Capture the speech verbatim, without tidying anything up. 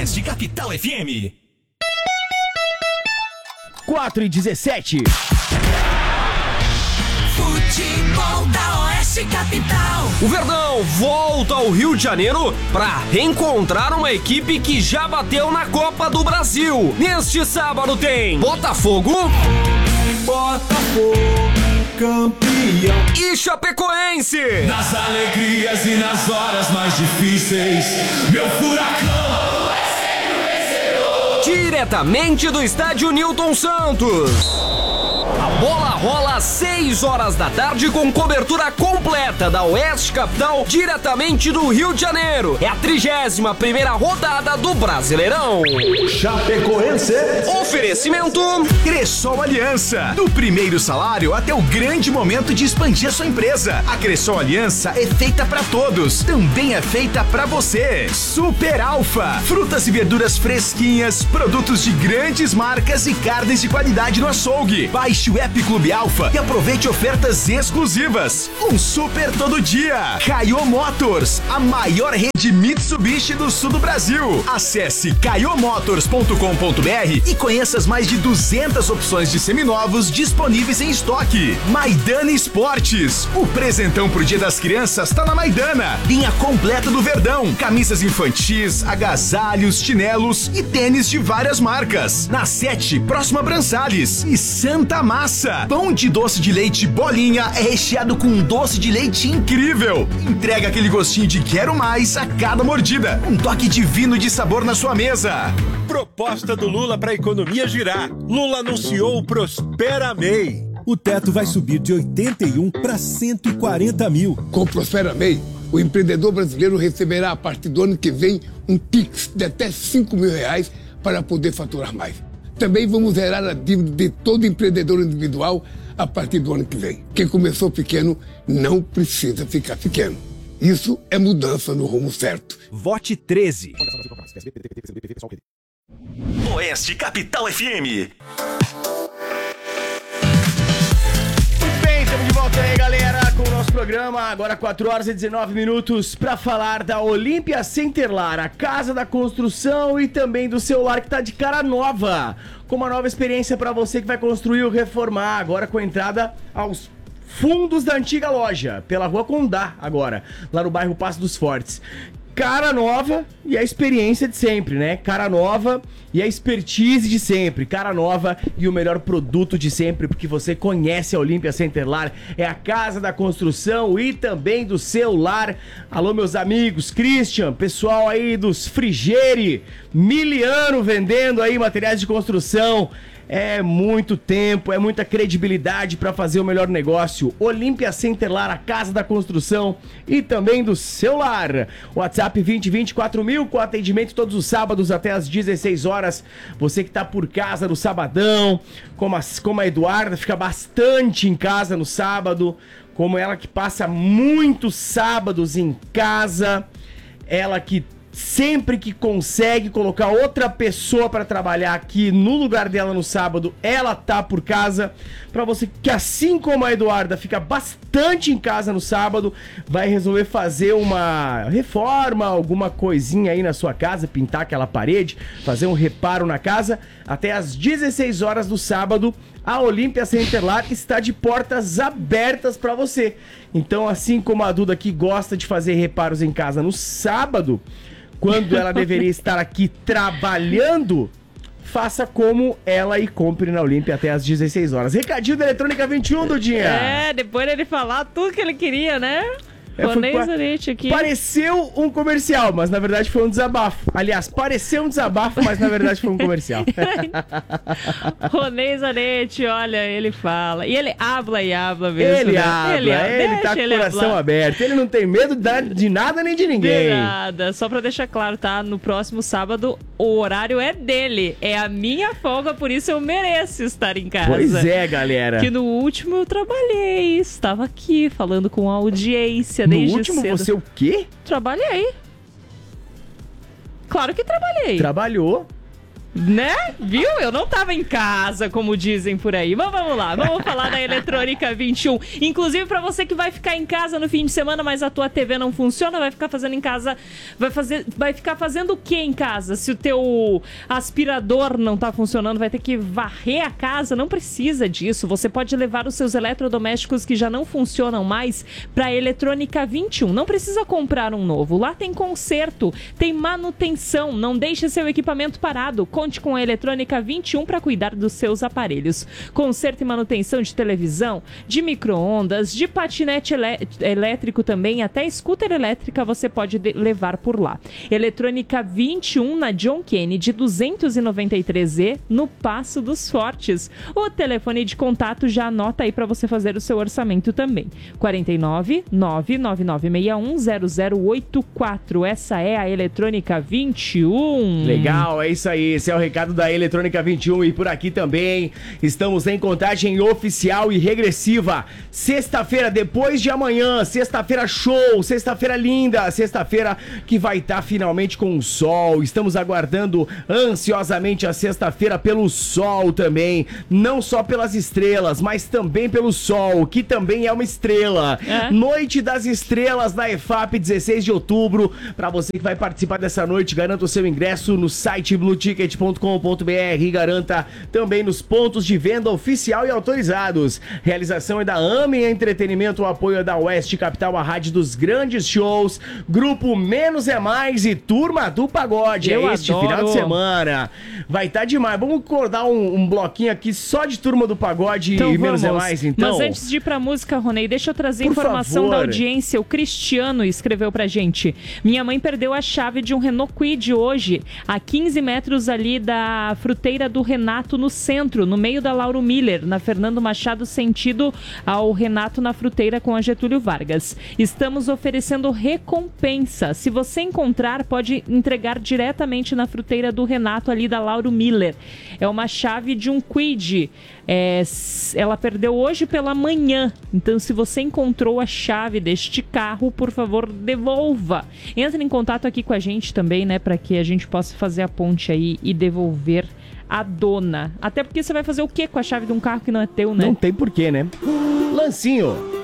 Oeste Capital F M. quatro e dezessete. Futebol da Oeste Capital. O Verdão volta ao Rio de Janeiro para reencontrar uma equipe que já bateu na Copa do Brasil. Neste sábado tem Botafogo, Botafogo, campeão. E Chapecoense. Nas alegrias e nas horas mais difíceis, meu furacão é sempre vencedor. Diretamente do estádio Newton Santos. A bola rola às seis horas da tarde com cobertura completa da Oeste Capital, diretamente do Rio de Janeiro. É a trigésima primeira rodada do Brasileirão. Chapecoense. Oferecimento Cressol Aliança. Do primeiro salário até o grande momento de expandir a sua empresa. A Cressol Aliança é feita para todos. Também é feita para você. Super Alfa. Frutas e verduras fresquinhas, produtos de grandes marcas e carnes de qualidade no açougue. Baixe o App Clube Alfa e aproveite ofertas exclusivas. Um super todo dia. Caio Motors, a maior rede Mitsubishi do sul do Brasil. Acesse caio motors ponto com ponto b r e conheça as mais de duzentas opções de seminovos disponíveis em estoque. Maidana Esportes. O presentão pro Dia das Crianças tá na Maidana. Linha completa do Verdão. Camisas infantis, agasalhos, chinelos e tênis de várias marcas. Na sete, próxima Brançales. E Santa Massa. Pão de doce de leite Bolinha é recheado com um doce de leite incrível. Entrega aquele gostinho de quero mais a cada mordida. Um toque divino de sabor na sua mesa. Proposta do Lula para a economia girar. Lula anunciou o Prospera M E I. O teto vai subir de oitenta e um para cento e quarenta mil. Com o Prospera M E I, o empreendedor brasileiro receberá a partir do ano que vem um Pix de até cinco mil reais para poder faturar mais. Também vamos zerar a dívida de todo empreendedor individual a partir do ano que vem. Quem começou pequeno não precisa ficar pequeno. Isso é mudança no rumo certo. Vote treze. Oeste Capital F M. Muito bem, estamos de volta aí, galera, com o nosso programa. Agora quatro horas e dezenove minutos para falar da Olímpia Centerlar, a casa da construção e também do celular que tá de cara nova. Com uma nova experiência para você que vai construir ou reformar, agora com a entrada aos fundos da antiga loja, pela Rua Condá agora, lá no bairro Passo dos Fortes. Cara nova e a experiência de sempre, né? Cara nova e a expertise de sempre. Cara nova e o melhor produto de sempre, porque você conhece a Olímpia Centerlar. É a casa da construção e também do celular. Alô, meus amigos, Christian, pessoal aí dos Frigeri, Miliano vendendo aí materiais de construção. É muito tempo, é muita credibilidade para fazer o melhor negócio. Olímpia Centerlar, a casa da construção e também do celular. WhatsApp vinte vinte quatro mil, com atendimento todos os sábados até às dezesseis horas. Você que tá por casa no sabadão, como a, como a Eduarda fica bastante em casa no sábado, como ela que passa muitos sábados em casa, ela que sempre que consegue colocar outra pessoa para trabalhar aqui no lugar dela no sábado, ela tá por casa. Para você que, assim como a Eduarda, fica bastante em casa no sábado, vai resolver fazer uma reforma, alguma coisinha aí na sua casa, pintar aquela parede, fazer um reparo na casa, até às dezesseis horas do sábado, a Olímpia Centerlar está de portas abertas para você. Então, assim como a Duda que gosta de fazer reparos em casa no sábado, quando ela deveria estar aqui trabalhando, faça como ela e compre na Olímpia até às dezesseis horas. Recadinho da Eletrônica vinte e um, Dudinha. É, depois dele falar tudo que ele queria, né? É, Ronês Arete aqui. Pareceu um comercial, mas na verdade foi um desabafo. Aliás, pareceu um desabafo, mas na verdade foi um comercial. Ronês Arete, olha, ele fala. E ele habla e habla mesmo. Ele né? habla, ele, ele tá com o coração hablar. aberto. Ele não tem medo de nada nem de ninguém. De nada. Só pra deixar claro, tá? No próximo sábado, o horário é dele. É a minha folga, por isso eu mereço estar em casa. Pois é, galera. Que no último eu trabalhei. Estava aqui falando com a audiência. No desde último cedo. você o quê? Trabalhei. Claro que trabalhei. Trabalhou. Né? Viu? Eu não tava em casa, como dizem por aí. Mas vamos lá, vamos falar da Eletrônica vinte e um. Inclusive, pra você que vai ficar em casa no fim de semana, mas a tua T V não funciona, vai ficar fazendo em casa... Vai, fazer, vai ficar fazendo o que em casa? Se o teu aspirador não tá funcionando, vai ter que varrer a casa? Não precisa disso. Você pode levar os seus eletrodomésticos que já não funcionam mais pra Eletrônica vinte e um. Não precisa comprar um novo. Lá tem conserto, tem manutenção. Não deixe seu equipamento parado. Conte com a Eletrônica vinte e um para cuidar dos seus aparelhos. Conserto e manutenção de televisão, de micro-ondas, de patinete elé- elétrico também, até scooter elétrica você pode de- levar por lá. Eletrônica vinte e um na John Kennedy duzentos e noventa e três E, no Passo dos Fortes. O telefone de contato já anota aí para você fazer o seu orçamento também. quarenta e nove, nove nove nove seis um, zero zero oito quatro. Essa é a Eletrônica vinte e um. Legal, é isso aí. Esse é o recado da Eletrônica vinte e um. E por aqui também estamos em contagem oficial e regressiva. Sexta-feira, depois de amanhã, sexta-feira show, sexta-feira linda, sexta-feira que vai estar finalmente com o sol. Estamos aguardando ansiosamente a sexta-feira pelo sol também. Não só pelas estrelas, mas também pelo sol, que também é uma estrela. É. Noite das Estrelas da E F A P, dezesseis de outubro. Para você que vai participar dessa noite, garanta o seu ingresso no site blue ticket ponto com ponto b r e garanta também nos pontos de venda oficial e autorizados. Realização é da AME Entretenimento, o apoio é da Oeste Capital, a rádio dos grandes shows, Grupo Menos é Mais e Turma do Pagode. Eu é este adoro. final de semana. Vai estar tá demais. Vamos acordar um, um bloquinho aqui só de Turma do Pagode então, e Menos vamos. é Mais, então. Mas antes de ir pra música, Ronei, deixa eu trazer Por informação favor. da audiência. O Cristiano escreveu pra gente: minha mãe perdeu a chave de um Renault Kwid hoje, a quinze metros ali da fruteira do Renato, no centro, no meio da Lauro Miller, na Fernando Machado, sentido ao Renato, na fruteira com a Getúlio Vargas. Estamos oferecendo recompensa. Se você encontrar, pode entregar diretamente na fruteira do Renato, ali da Lauro Miller. É uma chave de um Kwid. É, ela perdeu hoje pela manhã. Então, se você encontrou a chave deste carro, por favor, devolva. Entre em contato aqui com a gente também, né? Para que a gente possa fazer a ponte aí e devolver a dona. Até porque você vai fazer o quê com a chave de um carro que não é teu, né? Não tem porquê, né? Lancinho.